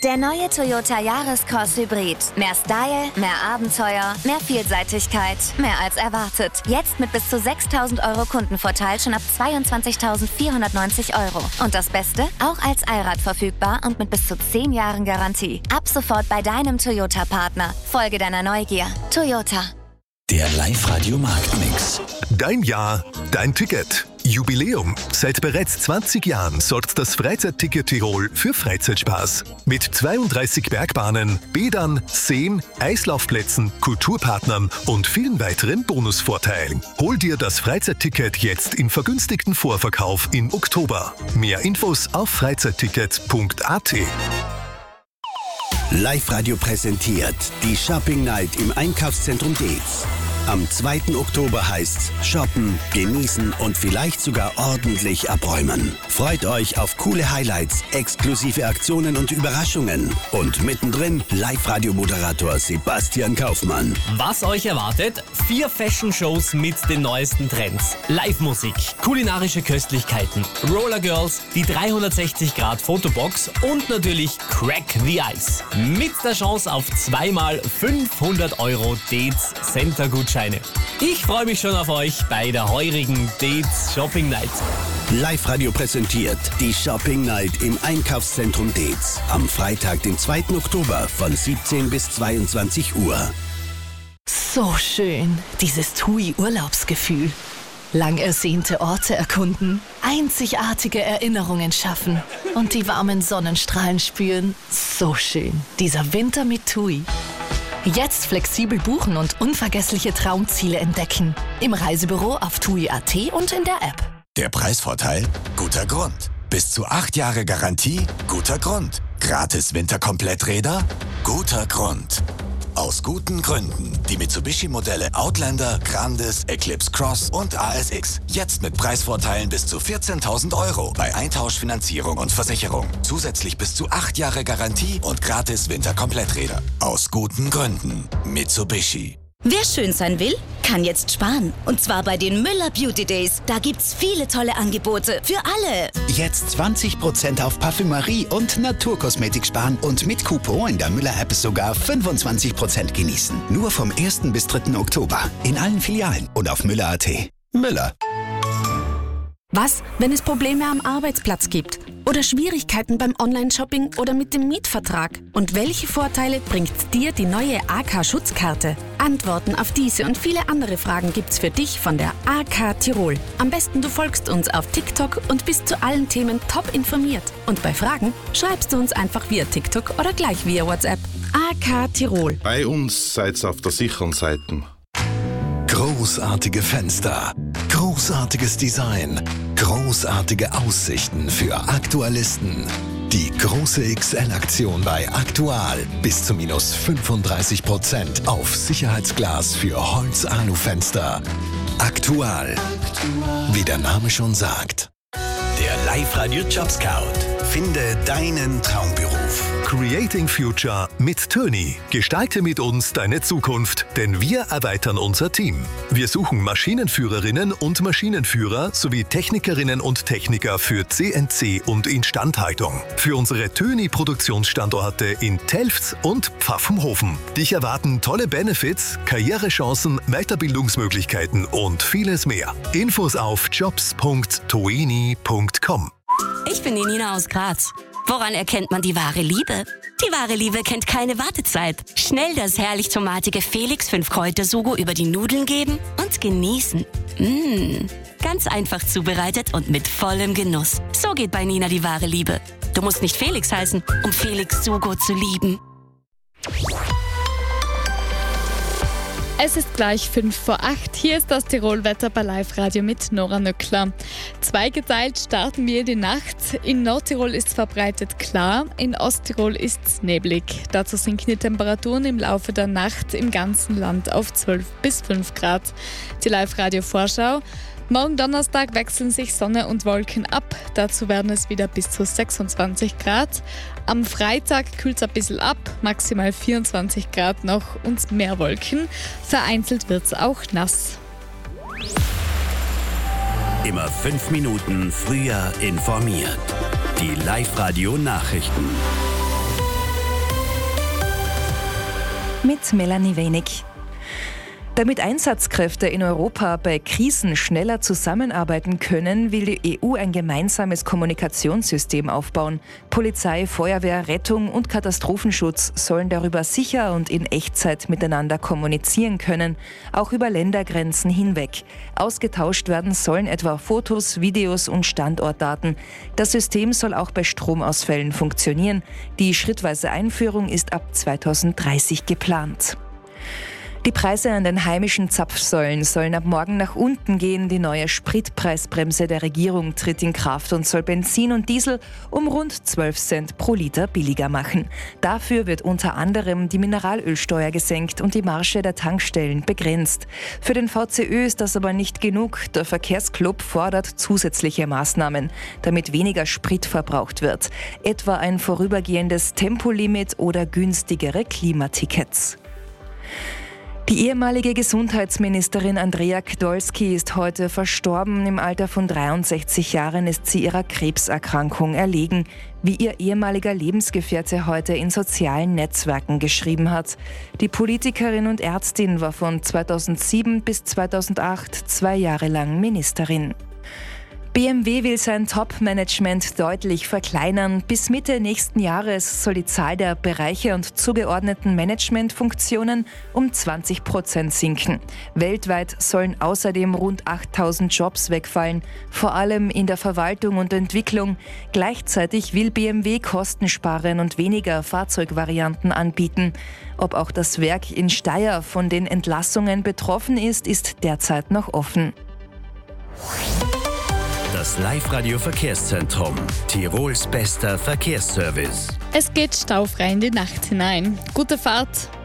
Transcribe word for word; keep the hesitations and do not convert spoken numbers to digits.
Der neue Toyota Yaris-Cross Hybrid. Mehr Style, mehr Abenteuer, mehr Vielseitigkeit, mehr als erwartet. Jetzt mit bis zu sechstausend Euro Kundenvorteil schon ab zweiundzwanzigtausendvierhundertneunzig Euro. Und das Beste? Auch als Allrad verfügbar und mit bis zu zehn Jahren Garantie. Ab sofort bei deinem Toyota-Partner. Folge deiner Neugier. Toyota. Der Live-Radio-Marktmix. Dein Jahr, dein Ticket. Jubiläum. Seit bereits zwanzig Jahren sorgt das Freizeitticket Tirol für Freizeitspaß. Mit zweiunddreißig Bergbahnen, Bädern, Seen, Eislaufplätzen, Kulturpartnern und vielen weiteren Bonusvorteilen. Hol dir das Freizeitticket jetzt im vergünstigten Vorverkauf im Oktober. Mehr Infos auf freizeitticket punkt a t. Live-Radio präsentiert die Shopping Night im Einkaufszentrum Deetz. Am zweiten Oktober heißt's shoppen, genießen und vielleicht sogar ordentlich abräumen. Freut euch auf coole Highlights, exklusive Aktionen und Überraschungen. Und mittendrin Live-Radio-Moderator Sebastian Kaufmann. Was euch erwartet? Vier Fashion-Shows mit den neuesten Trends. Live-Musik, kulinarische Köstlichkeiten, Roller Girls, die dreihundertsechzig Grad Fotobox und natürlich Crack the Ice. Mit der Chance auf zweimal fünfhundert Euro Deetz Center-Gutscheine. Ich freue mich schon auf euch bei der heurigen Deetz Shopping Night. Live-Radio präsentiert die Shopping Night im Einkaufszentrum Deetz. Am Freitag, den zweiten Oktober von siebzehn bis zweiundzwanzig Uhr. So schön, dieses T U I-Urlaubsgefühl. Lang ersehnte Orte erkunden, einzigartige Erinnerungen schaffen und die warmen Sonnenstrahlen spüren. So schön, dieser Winter mit T U I. Jetzt flexibel buchen und unvergessliche Traumziele entdecken. Im Reisebüro auf T U I punkt a t und in der App. Der Preisvorteil? Guter Grund. Bis zu acht Jahre Garantie? Guter Grund. Gratis Winterkompletträder? Guter Grund. Aus guten Gründen. Die Mitsubishi-Modelle Outlander, Grandis, Eclipse Cross und A S X. Jetzt mit Preisvorteilen bis zu vierzehntausend Euro bei Eintauschfinanzierung und Versicherung. Zusätzlich bis zu acht Jahre Garantie und gratis Winterkompletträder. Aus guten Gründen. Mitsubishi. Wer schön sein will, kann jetzt sparen. Und zwar bei den Müller Beauty Days. Da gibt's viele tolle Angebote für alle. Jetzt zwanzig Prozent auf Parfümerie und Naturkosmetik sparen und mit Coupon in der Müller-App sogar fünfundzwanzig Prozent genießen. Nur vom ersten bis dritten Oktober. In allen Filialen und auf müller punkt a t. Müller. Was, wenn es Probleme am Arbeitsplatz gibt? Oder Schwierigkeiten beim Online-Shopping oder mit dem Mietvertrag? Und welche Vorteile bringt dir die neue A K-Schutzkarte? Antworten auf diese und viele andere Fragen gibt's für dich von der A K Tirol. Am besten du folgst uns auf TikTok und bist zu allen Themen top informiert. Und bei Fragen schreibst du uns einfach via TikTok oder gleich via WhatsApp. A K Tirol. Bei uns seid's auf der sicheren Seite. Großartige Fenster, großartiges Design, großartige Aussichten für Aktualisten. Die große X L-Aktion bei Aktual. Bis zu minus fünfunddreißig Prozent auf Sicherheitsglas für Holz-Alu-Fenster. Aktual. Wie der Name schon sagt. Der Live-Radio Job Scout. Finde deinen Traumberuf. Creating Future mit Töni. Gestalte mit uns deine Zukunft, denn wir erweitern unser Team. Wir suchen Maschinenführerinnen und Maschinenführer sowie Technikerinnen und Techniker für C N C und Instandhaltung. Für unsere Töni-Produktionsstandorte in Telfs und Pfaffenhofen. Dich erwarten tolle Benefits, Karrierechancen, Weiterbildungsmöglichkeiten und vieles mehr. Infos auf jobs punkt toeni punkt com. Ich bin die Nina aus Graz. Woran erkennt man die wahre Liebe? Die wahre Liebe kennt keine Wartezeit. Schnell das herrlich tomatige Felix fünf Kräutersugo über die Nudeln geben und genießen. Mmh, ganz einfach zubereitet und mit vollem Genuss. So geht bei Nina die wahre Liebe. Du musst nicht Felix heißen, um Felix Sugo zu lieben. Es ist gleich fünf vor acht. Hier ist das Tirol-Wetter bei Live-Radio mit Nora Nöckler. Zweigeteilt starten wir die Nacht. In Nordtirol ist es verbreitet klar, in Osttirol ist es neblig. Dazu sinken die Temperaturen im Laufe der Nacht im ganzen Land auf zwölf bis fünf Grad. Die Live-Radio-Vorschau. Morgen Donnerstag wechseln sich Sonne und Wolken ab. Dazu werden es wieder bis zu sechsundzwanzig Grad. Am Freitag kühlt es ein bisschen ab, maximal vierundzwanzig Grad noch und mehr Wolken. Vereinzelt wird es auch nass. Immer fünf Minuten früher informiert. Die Live-Radio-Nachrichten. mit Melanie Wenig. Damit Einsatzkräfte in Europa bei Krisen schneller zusammenarbeiten können, will die E U ein gemeinsames Kommunikationssystem aufbauen. Polizei, Feuerwehr, Rettung und Katastrophenschutz sollen darüber sicher und in Echtzeit miteinander kommunizieren können, auch über Ländergrenzen hinweg. Ausgetauscht werden sollen etwa Fotos, Videos und Standortdaten. Das System soll auch bei Stromausfällen funktionieren. Die schrittweise Einführung ist ab zweitausenddreißig geplant. Die Preise an den heimischen Zapfsäulen sollen ab morgen nach unten gehen. Die neue Spritpreisbremse der Regierung tritt in Kraft und soll Benzin und Diesel um rund zwölf Cent pro Liter billiger machen. Dafür wird unter anderem die Mineralölsteuer gesenkt und die Marge der Tankstellen begrenzt. Für den V C Ö ist das aber nicht genug. Der Verkehrsclub fordert zusätzliche Maßnahmen, damit weniger Sprit verbraucht wird. Etwa ein vorübergehendes Tempolimit oder günstigere Klimatickets. Die ehemalige Gesundheitsministerin Andrea Gdolski ist heute verstorben. Im Alter von dreiundsechzig Jahren ist sie ihrer Krebserkrankung erlegen, wie ihr ehemaliger Lebensgefährte heute in sozialen Netzwerken geschrieben hat. Die Politikerin und Ärztin war von zweitausendsieben bis zweitausendacht zwei Jahre lang Ministerin. B M W will sein Top-Management deutlich verkleinern. Bis Mitte nächsten Jahres soll die Zahl der Bereiche und zugeordneten Managementfunktionen um zwanzig Prozent sinken. Weltweit sollen außerdem rund achttausend Jobs wegfallen, vor allem in der Verwaltung und Entwicklung. Gleichzeitig will B M W Kosten sparen und weniger Fahrzeugvarianten anbieten. Ob auch das Werk in Steyr von den Entlassungen betroffen ist, ist derzeit noch offen. Das Live-Radio-Verkehrszentrum. Tirols bester Verkehrsservice. Es geht staufrei in die Nacht hinein. Gute Fahrt!